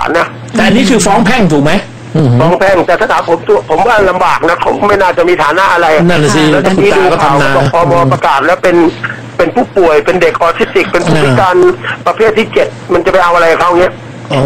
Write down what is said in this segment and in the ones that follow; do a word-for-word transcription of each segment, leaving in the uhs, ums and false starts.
ลนะแต่อันนี้คือฟ้องแพ่งถูกไหมฟ้องแพ่งแต่ถ้าถามผมตัวผมว่าลำบากนะผมไม่น่าจะมีฐานะอะไรนั่นสิแล้วที่ดูข่าวก็พมประกาศแล้วเป็นเป็นผู้ป่วยเป็นเด็กออทิสติกเป็นผู้พิการประเภทที่เจ็ดมันจะไปเอาอะไรเขาเงี้ยอ๋อ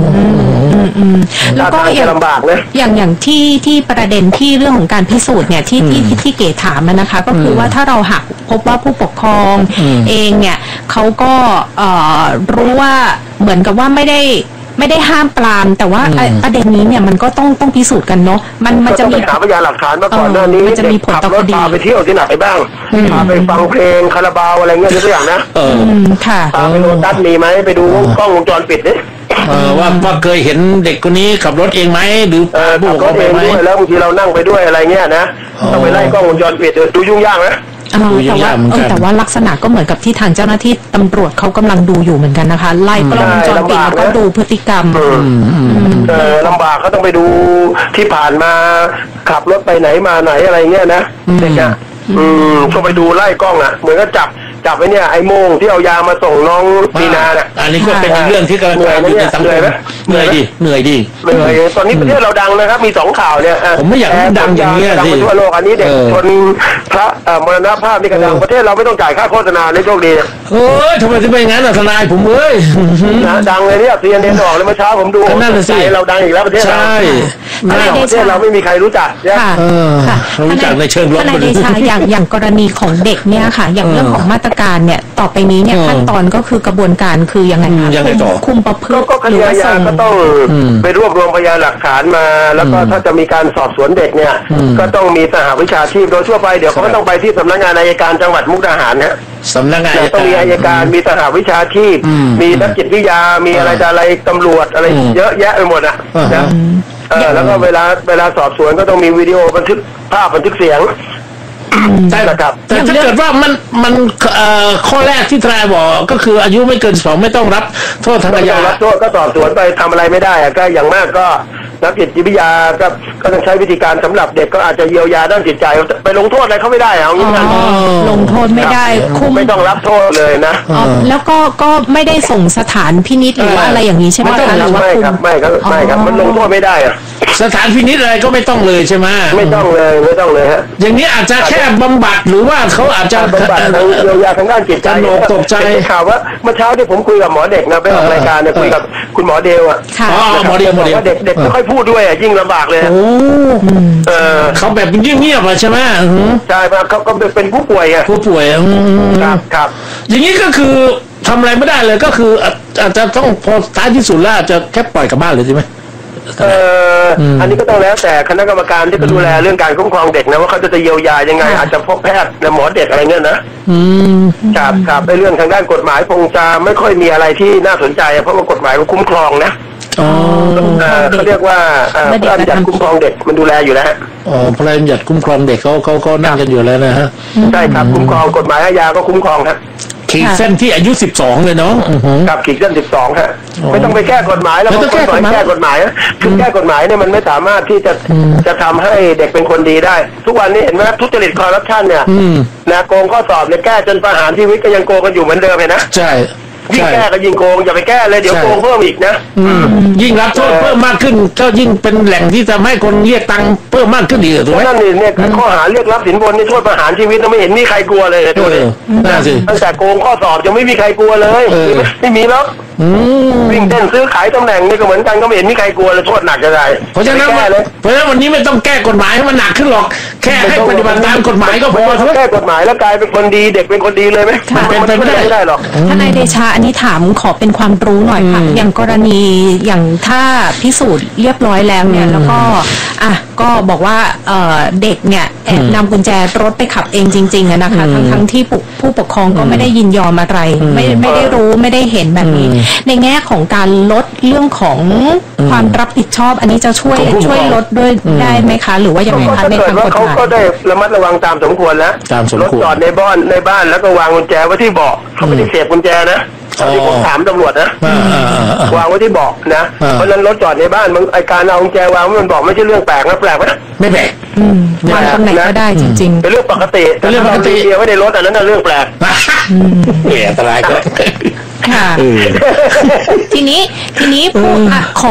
แล้วก็อย่างลำบากเลยอย่างอย่างที่ที่ประเด็นที่เรื่องของการพิสูจน์เนี่ยที่ที่ที่เก๋ถามนะคะก็คือว่าถ้าเราหากพบว่าผู้ปกครองเองเนี่ยเขาก็รู้ว่าเหมือนกับว่าไม่ได้ไม่ได้ห้ามปรามแต่ว่าประเด็นนี้เนี่ยมันก็ต้องต้องพิสูจน์กันเนาะมันมันจะมีหาพยานหลักฐานมาก่อนหน้านี้จะมีผลต่อคดีพาไปเที่ยวที่ไหนบ้างพาไปฟังเพลงคาราบาวอะไรเงี้ยทุกอย่างนะเออค่ะพาไปโรตัสมีไหมไปดูกล้องวงจรปิดดิเออว่าว่าเคยเห็นเด็กคนนี้ขับรถเองไหมหรือขับรถเองด้วยแล้วบางทีเรานั่งไปด้วยอะไรเงี้ยนะต้องไปไล่กล้องวงจรปิดดูยุ่งยากไหมแต่ว่าแต่ว่าลักษณะก็เหมือนกับที่ทางเจ้าหน้าที่ตำรวจเขากำลังดูอยู่เหมือนกันนะคะไล่กล้องวงจรปิดแล้วก็ดูพฤติกรรมเออลำบากเขาต้องไปดูที่ผ่านมาขับรถไปไหนมาไหนอะไรเงี้ยนะเด็กอ่ะอืมก็ไปดูไล่กล้องอ่ะเหมือนก็จับจับไว้เนี่ยไอ้โมงที่เอายามาส่งน้องปีนาเนี่ยอันนี้ก็เป็นเรื่องที่กำลังอยู่ในสังคมเหนื่อยดิเหนื่อยดิเหนื่อยตอนนี้ประเทศเราดังนะครับมีสองข่าวเนี่ยผมไม่อยากให้ดังอย่างนี้สิทั่วโลกอันนี้เด็กชนพระมรณภาพนี่กระดังประเทศเราไม่ต้องจ่ายค่าโฆษณาในโชคดีเอ้ยทำไมถึงเป็นงั้นอ่ะทนายผมเอ้ยนะดังเลยเนี่ยเรียนเรียนออกเลยเมื่อเช้าผมดูนั่นสิเราดังอีกแล้วประเทศเราใช่ประเทศเราไม่มีใครรู้จักค่ะรู้จักในเชิงลบทนายเดชาอย่างอย่างกรณีของเด็กเนี่ยค่ะอย่างเรื่องของมาตรการเนี่ยต่อไปนี้เนี่ยขั้นตอนก็คือกระบวนการคือยังไงคะคุมประพฤติหรือว่าส่งก็ต้องไปรวบรวมพยานหลักฐานมาแล้วก็ถ้าจะมีการสอบสวนเด็กเนี่ยก็ต้องมีสหวิชาชีพโดยทั่วไปเดี๋ยวเขาต้องไปที่สำนักงานอัยการจังหวัดมุกดาหารนะสำนักงานต้องมีอัยการมีสหวิชาชีพมีนักจิตวิทยามีอะไรอะไรตำรวจอะไรเยอะแยะไปหมดอ่ะนะเออแล้วก็เวลาเวลาสอบสวนก็ต้องมีวิดีโอบันทึกภาพบันทึกเสียงได้ครับแต่ถ้าเกิดว่ามันมันข้อแรกที่ทนายบอกก็คืออายุไม่เกินสองไม่ต้องรับโทษทางอาญารับโทษก็สอบสวนไปทำอะไรไม่ได้อะก็อย่างมากก็นักจิตวิทยาก็ก็ต้องใช้วิธีการสำหรับเด็กก็อาจจะเยียวยาด้านจิตใจไปลงโทษอะไรเขาไม่ได้เอางี้นะลงโทษไม่ได้คุมไม่ต้องรับโทษเลยนะแล้วก็ก็ไม่ได้ส่งสถานพินิจหรือว่าอะไรอย่างนี้ใช่ไหมคะหรือว่าไม่ครับไม่ครับไม่ครับมันลงโทษไม่ได้อะสถานพินิจอะไรก็ไม่ต้องเลยใช่ไหมไม่ต้องเลยไม่ต้องเลยฮะอย่างนี้อาจจะแค่บำบัดหรือว่าเขาอาจจะบำบัดเยียวยาทางด้านจิตใจตกใจข่าวว่าเมื่อเช้าที่ผมคุยกับหมอเด็กนะไปออกรายการเนี่ยคุยกับคุณหมอเดลอ่ะอ๋อหมอเดลหมอเดลว่าเด็กเด็กไม่ค่อยพูดด้วยยิ่งลำบากเลยโอ้เออเขาแบบเงียบๆใช่ไหมใช่ครับเขาก็เป็นผู้ป่วยอ่ะผู้ป่วยครับครับอย่างนี้ก็คือทำอะไรไม่ได้เลยก็คืออาจจะต้องพอท้ายที่สุดแล้วจะแค่ปล่อยกลับบ้านเลยใช่ไหมเอ่ออันนี้ก็ต้องแล้วแต่คณะกรรมการที่ดูแลเรื่องการคุ้มครองเด็กนะว่าเขาจะเยียวยายังไงอาจจะพบแพทย์หมอเด็กอะไรเงี้ยนะครับครับในเรื่องทางด้านกฎหมายคงจะไม่ค่อยมีอะไรที่น่าสนใจเพราะว่ากฎหมายมันคุ้มครองนะเขาเรียกว่าพระราชบัญญัติคุ้มครองเด็กมันดูแลอยู่แล้วอ๋อพระราชบัญญัติคุ้มครองเด็กเขาเขาเขานั่งกันอยู่แล้วนะฮะใช่ครับคุ้มครองกฎหมายอาญาก็คุ้มครองครับขีดเส้นที่อายุสิบสองเลยเนาะกับขีดเส้นสิบสองฮะไม่ต้องไปแก้กฎหมายแล้วไม่ต้องแก้กฎหมายแก้กฎหมายคือแก้กฎหมายเนี่ยมันไม่สามารถที่จะจะทำให้เด็กเป็นคนดีได้ทุกวันนี้เห็นไหมทุจริตคอร์รัปชันเนี่ยนะโกงข้อสอบเนี่ยแก้จนประหารชีวิตก็ยังโกงกันอยู่เหมือนเดิมเลยนะใช่ยิ่งแก้ก็ยิ่งโกงอย่าไปแก้เลยเดี๋ยวโกงเพิ่มอีกนะยิ่งรับโทษเพิ่มมากขึ้นก็ยิ่งเป็นแหล่งที่ทำให้คนเรียกตังค์เพิ่มมากขึ้นอีกถูกไหมนั่นนี่เนี่ยข้อหาเรียกรับสินบนนี่โทษประหารชีวิตไม่เห็นมีใครกลัวเลยตัวนี้ตั้งแต่โกงข้อสอบจะไม่มีใครกลัวเลยไม่มีแล้ววิ่งเต้นซื้อขายตำแหน่งนี่ก็เหมือนกันก็ไม่เห็นมีใครกลัวเลยโทษหนักจะได้เพราะฉะนั้นเพราะฉะนั้นวันนี้ไม่ต้องแก้กฎหมายให้มันหนักขึ้นหรอกแค่ให้ปฏิบัติตามกฎหมายก็พอแก้กฎหมายแล้วกลายเป็นคนดีเด็กเป็นคนดีเลยไหมมันเป็นไปไม่ได้หรอกทนายเดชาอันนี้ถามขอเป็นความรู้หน่อยค่ะอย่างกรณีอย่างถ้าพิสูจน์เรียบร้อยแล้วเนี่ยแล้วก็อ่ะก็บอกว่าเด็กเนี่ยแอบนำกุญแจรถไปขับเองจริงๆอะนะคะทั้งทั้งที่ผู้ปกครองก็ไม่ได้ยินยอมอะไรไม่ไม่ได้รู้ไม่ได้เห็นแบบนี้ในแง่ของการลดเรื่องของความรับผิดชอบอันนี้จะช่วยช่วยลดด้วยได้ไหมคะหรือว่าอย่างไรคะในทางกฎหมายเขาก็ได้ระมัดระวังตามสมควรแล้วรถจอดในบ้านในบ้านแล้วก็วางกุญแจไว้ที่เบาะเขาไม่ได้เสียบกุญแจนะที่ผมถามตำรวจนะวางไว้ที่เบาะนะเพราะนั้นรถจอดในบ้านมันไอการเอากุญแจวางมันบอกไม่ใช่เรื่องแปลกนะแปลกไหมไม่แปลกวางตรงไหนก็ได้จริงๆเป็นเรื่องปกติเป็นเรื่องปกติเดียวไม่ได้รถอันนั้นน่ะเรื่องแปลกแหมอันตรายก็ค่ะทีนี้ทีนี้ผู้ขอ